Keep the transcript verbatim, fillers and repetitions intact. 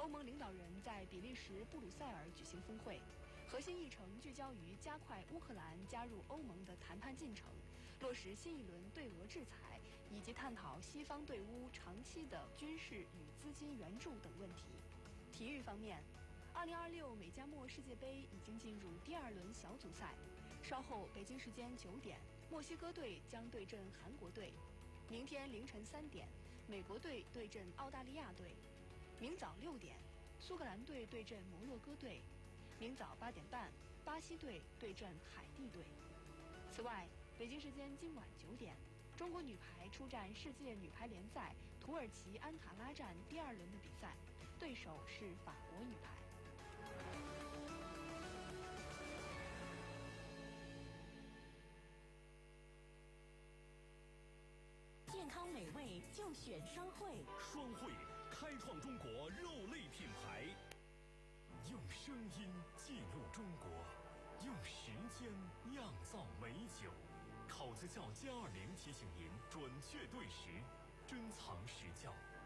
盟领导人在比利时布鲁塞尔举行峰会，核心议程聚焦于加快乌克兰加入欧盟的谈判进程，落实新一轮对俄制裁，以及探讨西方对乌长期的军事与资金援助等问题。体育方面，二零二六美加墨世界杯已经进入第二轮小组赛，稍后北京时间九点，墨西哥队将对阵韩国队；明天凌晨三点，美国队对阵澳大利亚队；明早六点，苏格兰队对阵摩洛哥队；明早八点半，巴西队对阵海地队。此外，北京时间今晚九点，中国女排出战世界女排联赛土耳其安卡拉站第二轮的比赛，对手是法国女排。 健康美味就选双汇， 双汇开创中国肉类品牌，用声音记录中国，用时间酿造美酒。考子窖加二零提醒您准确对时，珍藏时窖。